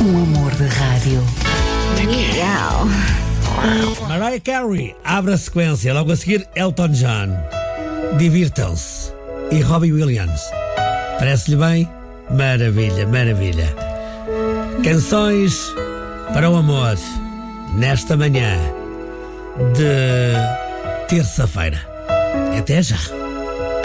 Um amor de rádio. Miau. Mariah Carey abre a sequência. Logo a seguir, Elton John. Divirtam-se. E Robbie Williams. Parece-lhe bem? Maravilha, maravilha. Canções para o amor. Nesta manhã de terça-feira. Até já.